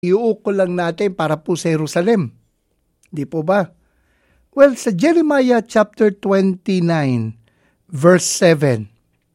iuukol lang natin para po sa Jerusalem. Di po ba? Well, sa Jeremiah chapter 29, verse 7,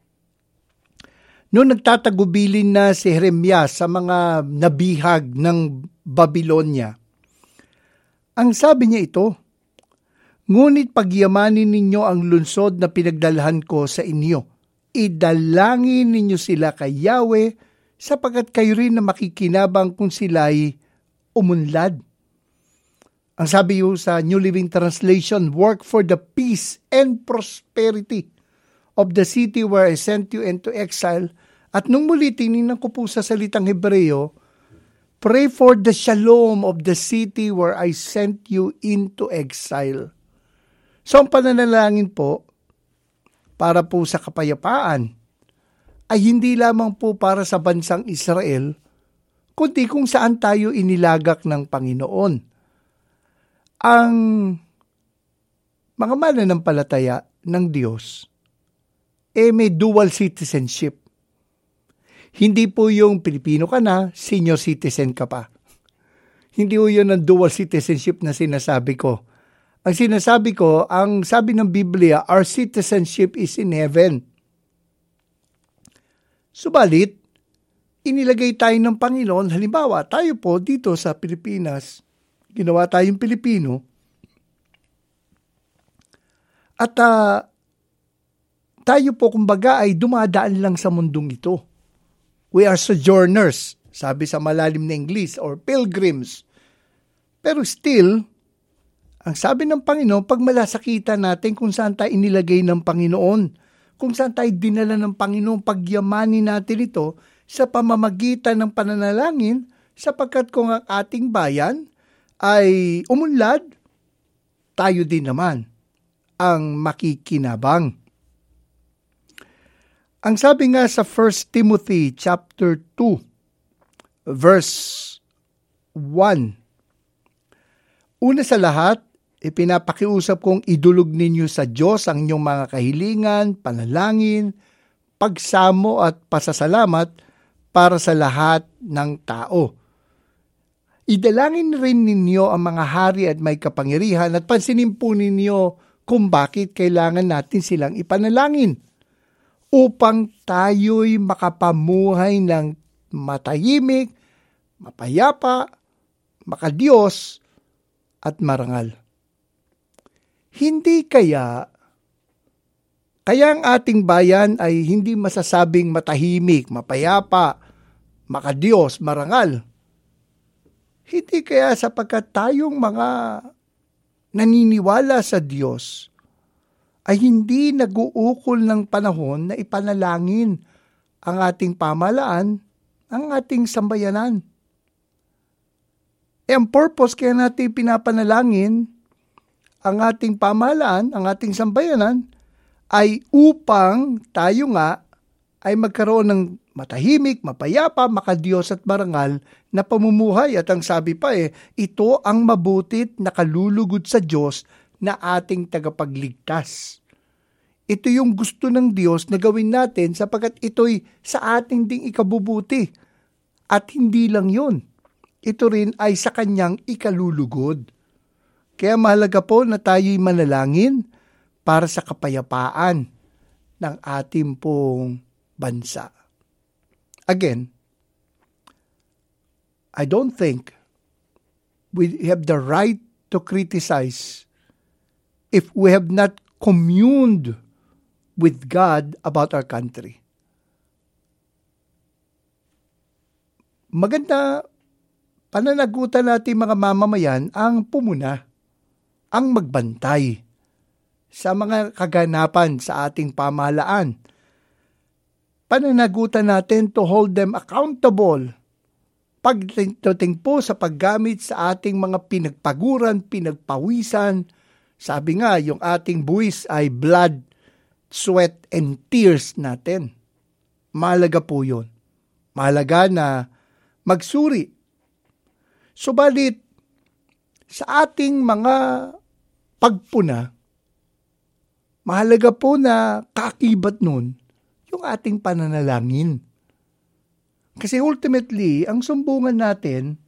noong nagtatagubilin na si Jeremias sa mga nabihag ng Babylonia, ang sabi niya ito, "Ngunit pagyamanin ninyo ang lungsod na pinagdalhan ko sa inyo. Idalangin ninyo sila kay Yahweh, sapagkat kayo rin na makikinabang kung sila'y umunlad." Ang sabi yung sa New Living Translation, "Work for the peace and prosperity of the city where I sent you into exile." At nung muli tinignan ko po sa salitang Hebreo, "Pray for the shalom of the city where I sent you into exile." So ang pananalangin po, para po sa kapayapaan, ay hindi lamang po para sa bansang Israel, kundi kung saan tayo inilagak ng Panginoon. Ang mga mananampalataya ng Diyos, may dual citizenship. Hindi po yung Pilipino ka na, senior citizen ka pa. Hindi po yun ang dual citizenship na sinasabi ko. Ang sinasabi ko, ang sabi ng Biblia, our citizenship is in heaven. Subalit, inilagay tayo ng Panginoon, halimbawa, tayo po dito sa Pilipinas, ginawa tayong Pilipino, at tayo po kumbaga ay dumadaan lang sa mundong ito. We are sojourners, sabi sa malalim na English, or pilgrims. Pero still, ang sabi ng Panginoon, pag malasakitan natin kung saan tayo inilagay ng Panginoon, kung saan tayo dinala ng Panginoon, pagyamanin natin ito sa pamamagitan ng pananalangin, sapagkat kung ang ating bayan ay umunlad, tayo din naman ang makikinabang. Ang sabi nga sa 1 Timothy chapter 2, verse 1, "Una sa lahat, ipinapakiusap kong idulog ninyo sa Diyos ang inyong mga kahilingan, panalangin, pagsamo at pasasalamat para sa lahat ng tao. Idalangin rin ninyo ang mga hari at may kapangyarihan at pansinin po ninyo kung bakit kailangan natin silang ipanalangin, upang tayo'y makapamuhay ng matahimik, mapayapa, makadiyos at marangal." Hindi kaya ang ating bayan ay hindi masasabing matahimik, mapayapa, makadiyos, marangal? Hindi kaya sapagkat tayong mga naniniwala sa Diyos ay hindi nag-uukol ng panahon na ipanalangin ang ating pamahalaan, ang ating sambayanan. Ang purpose kaya natin pinapanalangin ang ating pamahalaan, ang ating sambayanan, ay upang tayo nga ay magkaroon ng matahimik, mapayapa, makadiyos at marangal na pamumuhay. At ang sabi pa ito ang mabutit na kalulugod sa Diyos na ating tagapagligtas. Ito yung gusto ng Diyos na gawin natin sapagkat ito'y sa ating ding ikabubuti. At hindi lang yun, ito rin ay sa kanyang ikalulugod. Kaya mahalaga po na tayo'y manalangin para sa kapayapaan ng ating pong bansa. Again, I don't think we have the right to criticize if we have not communed with God about our country. Maganda, pananagutan natin mga mamamayan ang pumuna, ang magbantay sa mga kaganapan sa ating pamahalaan. Pananagutan natin to hold them accountable pagdating po sa paggamit sa ating mga pinagpaguran, pinagpawisan. Sabi nga, yung ating buwis ay blood, sweat, and tears natin. Mahalaga po yun. Mahalaga na magsuri. Subalit, sa ating mga pagpuna, mahalaga po na kakibat nun yung ating pananalangin. Kasi ultimately, ang sumbungan natin